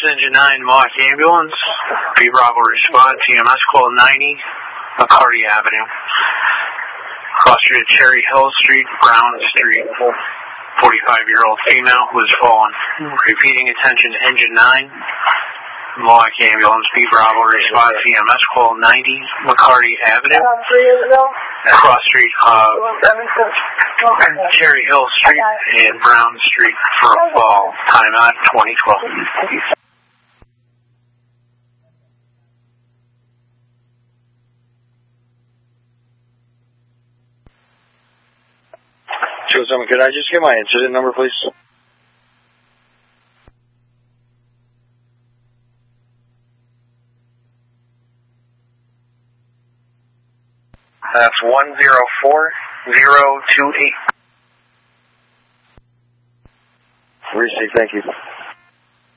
Engine 9 Mohawk Ambulance. B Bravo response, EMS call 90, McCarty Avenue. Cross Street, Cherry Hill Street, Brown Street. 45-year-old female who has fallen. Repeating attention, Engine 9, Mohawk Ambulance, B Bravo response, EMS call 90, McCarty Avenue. Cross Street, Cherry Hill Street and Brown Street for a fall. Time out 2012. Could I just get my incident number, please? That's 104028. Received, thank you.